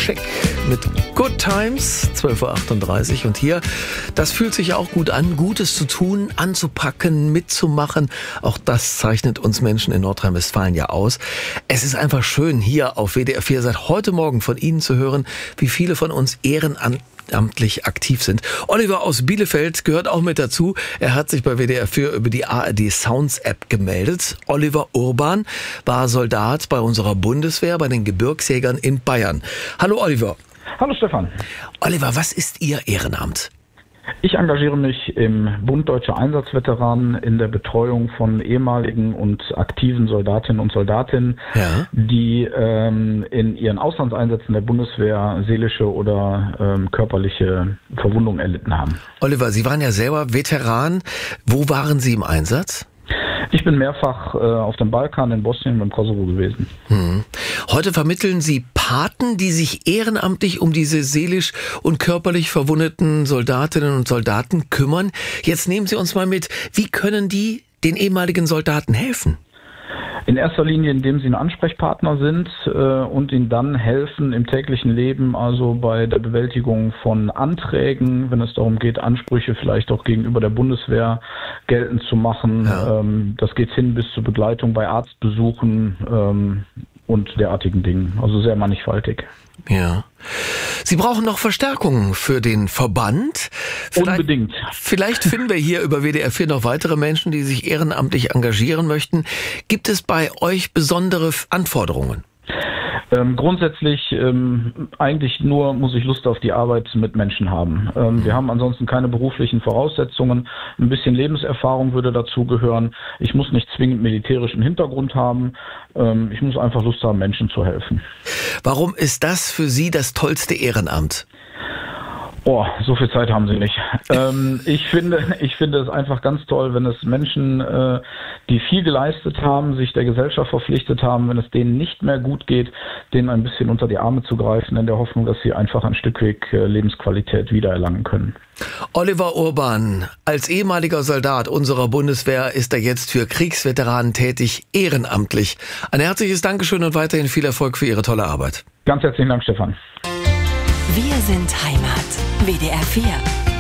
Scheck mit Good Times, 12.38 Uhr. Und hier, das fühlt sich ja auch gut an, Gutes zu tun, anzupacken, mitzumachen. Auch das zeichnet uns Menschen in Nordrhein-Westfalen ja aus. Es ist einfach schön, hier auf WDR 4 seit heute Morgen von Ihnen zu hören, wie viele von uns ehrenamtlich aktiv sind. Oliver aus Bielefeld gehört auch mit dazu. Er hat sich bei WDR 4 über die ARD Sounds App gemeldet. Oliver Urban war Soldat bei unserer Bundeswehr, bei den Gebirgsjägern in Bayern. Hallo Oliver. Hallo Stefan. Oliver, was ist Ihr Ehrenamt? Ich engagiere mich im Bund Deutscher Einsatzveteranen in der Betreuung von ehemaligen und aktiven Soldatinnen und Soldatinnen, die in ihren Auslandseinsätzen der Bundeswehr seelische oder körperliche Verwundungen erlitten haben. Oliver, Sie waren ja selber Veteran. Wo waren Sie im Einsatz? Ich bin mehrfach auf dem Balkan, in Bosnien und im Kosovo gewesen. Heute vermitteln Sie Paten, die sich ehrenamtlich um diese seelisch und körperlich verwundeten Soldatinnen und Soldaten kümmern. Jetzt nehmen Sie uns mal mit, wie können die den ehemaligen Soldaten helfen? In erster Linie, indem sie ein Ansprechpartner sind und ihnen dann helfen im täglichen Leben, also bei der Bewältigung von Anträgen, wenn es darum geht, Ansprüche vielleicht auch gegenüber der Bundeswehr geltend zu machen. Ja. Das geht hin bis zur Begleitung bei Arztbesuchen und derartigen Dingen. Also sehr mannigfaltig. Ja. Sie brauchen noch Verstärkung für den Verband. Unbedingt. Vielleicht finden wir hier über WDR 4 noch weitere Menschen, die sich ehrenamtlich engagieren möchten. Gibt es bei euch besondere Anforderungen? Grundsätzlich eigentlich nur muss ich Lust auf die Arbeit mit Menschen haben. Wir haben ansonsten keine beruflichen Voraussetzungen. Ein bisschen Lebenserfahrung würde dazugehören. Ich muss nicht zwingend militärischen Hintergrund haben. Ich muss einfach Lust haben, Menschen zu helfen. Warum ist das für Sie das tollste Ehrenamt? Oh, so viel Zeit haben Sie nicht. Ich finde es einfach ganz toll, wenn es Menschen, die viel geleistet haben, sich der Gesellschaft verpflichtet haben, wenn es denen nicht mehr gut geht, denen ein bisschen unter die Arme zu greifen, in der Hoffnung, dass sie einfach ein Stück Weg Lebensqualität wiedererlangen können. Oliver Urban, als ehemaliger Soldat unserer Bundeswehr ist er jetzt für Kriegsveteranen tätig, ehrenamtlich. Ein herzliches Dankeschön und weiterhin viel Erfolg für Ihre tolle Arbeit. Ganz herzlichen Dank, Stefan. Wir sind Heimat. WDR 4.